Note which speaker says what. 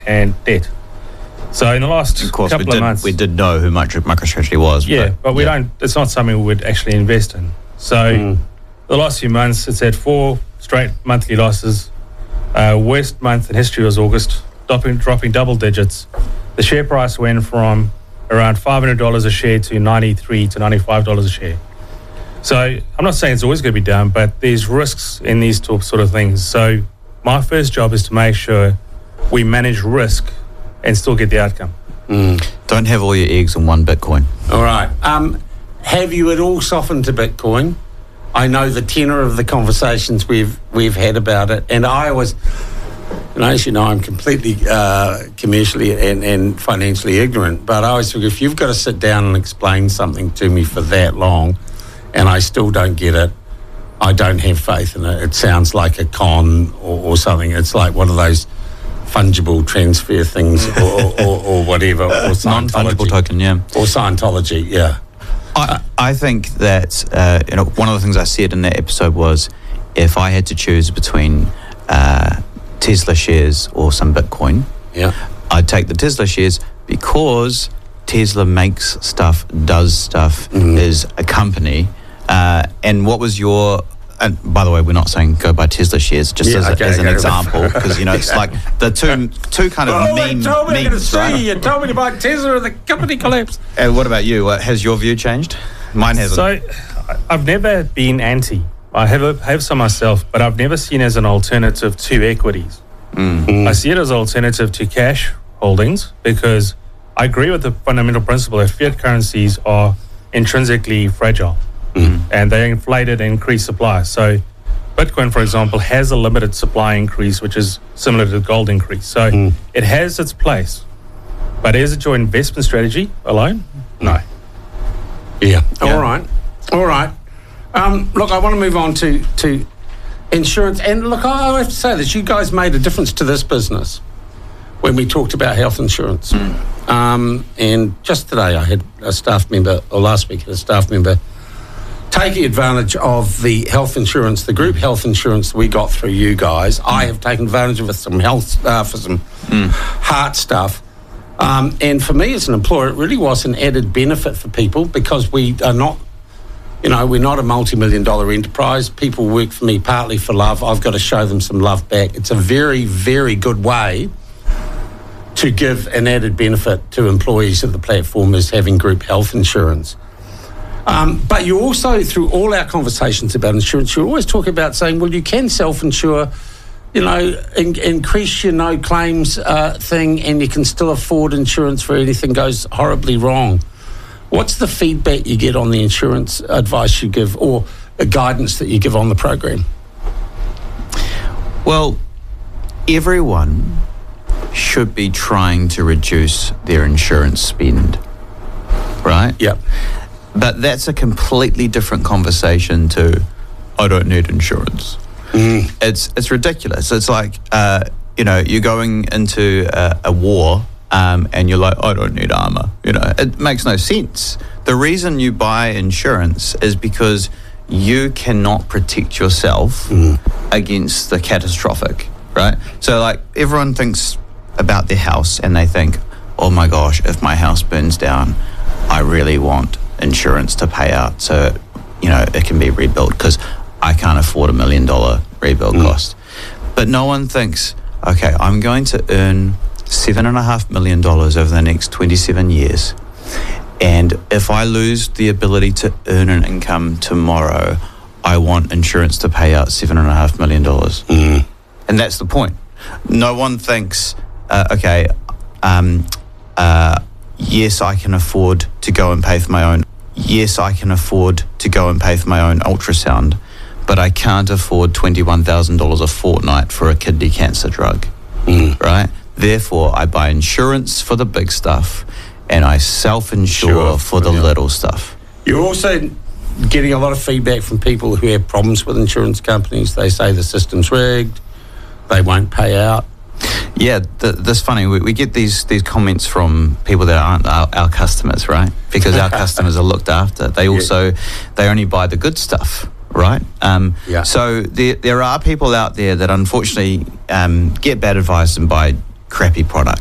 Speaker 1: and debt. So in the last
Speaker 2: of course,
Speaker 1: couple of months...
Speaker 2: we did know who MicroStrategy was.
Speaker 1: Yeah, but we don't... It's not something we would actually invest in. So the last few months, it's had 4 straight monthly losses. Worst month in history was August, dropping double digits. The share price went from around $500 a share to $93 to $95 a share. So I'm not saying it's always going to be down, but there's risks in these sort of things. So my first job is to make sure we manage risk and still get the outcome.
Speaker 2: Don't have all your eggs in one Bitcoin.
Speaker 3: All right. Have you at all softened to Bitcoin? I know the tenor of the conversations we've had about it, and I was, as you know, I'm completely commercially and financially ignorant, but I always figure if you've got to sit down and explain something to me for that long and I still don't get it, I don't have faith in it. It sounds like a con or something. It's like one of those fungible transfer things or whatever. Or
Speaker 2: Non-fungible token, yeah.
Speaker 3: Or Scientology, yeah.
Speaker 2: I think that one of the things I said in that episode was if I had to choose between Tesla shares or some Bitcoin, I'd take the Tesla shares because Tesla makes stuff, does stuff, is a company. And what was your... And by the way, we're not saying go buy Tesla shares, just as an example, because it's like the two kind of memes, right?
Speaker 3: You told me to buy Tesla and the company collapsed.
Speaker 2: And what about you? Has your view changed? Mine hasn't.
Speaker 1: So I've never been anti. I have some myself, but I've never seen it as an alternative to equities. I see it as an alternative to cash holdings because I agree with the fundamental principle that fiat currencies are intrinsically fragile. And they inflated and increased supply. So Bitcoin, for example, has a limited supply increase, which is similar to the gold increase. So it has its place. But is it your investment strategy alone? No.
Speaker 3: Yeah. All right. Look, I want to move on to insurance. And look, I have to say this. You guys made a difference to this business when we talked about health insurance. And just today I had a staff member, or last week I had a staff member, taking advantage of the health insurance, the group health insurance we got through you guys. I have taken advantage of it for some health, for some heart stuff. And for me as an employer, it really was an added benefit for people because we are not, we're not a multi-million-dollar enterprise. People work for me partly for love. I've got to show them some love back. It's a very, very good way to give an added benefit to employees of the platform is having group health insurance. But you also, through all our conversations about insurance, you always talk about saying, well, you can self-insure, increase your no claims thing, and you can still afford insurance for anything goes horribly wrong. What's the feedback you get on the insurance advice you give or the guidance that you give on the program?
Speaker 2: Well, everyone should be trying to reduce their insurance spend, right?
Speaker 3: Yep.
Speaker 2: But that's a completely different conversation to, I don't need insurance. It's ridiculous. It's like, you're going into a war and you're like, I don't need armor. It makes no sense. The reason you buy insurance is because you cannot protect yourself against the catastrophic, right? So like everyone thinks about their house and they think, oh my gosh, if my house burns down, I really want insurance to pay out so it can be rebuilt because I can't afford $1 million rebuild cost. But no one thinks, okay, I'm going to earn $7.5 million over the next 27 years, and if I lose the ability to earn an income tomorrow, I want insurance to pay out $7.5 million. And that's the point. No one thinks, yes, I can afford to go and pay for my own. Yes, I can afford to go and pay for my own ultrasound, but I can't afford $21,000 a fortnight for a kidney cancer drug, right? Therefore, I buy insurance for the big stuff and I self-insure for the little stuff.
Speaker 3: You're also getting a lot of feedback from people who have problems with insurance companies. They say the system's rigged, they won't pay out.
Speaker 2: Yeah, that's funny. We get these comments from people that aren't our customers, right? Because our customers are looked after. They also, they only buy the good stuff, right? So there are people out there that unfortunately get bad advice and buy crappy product.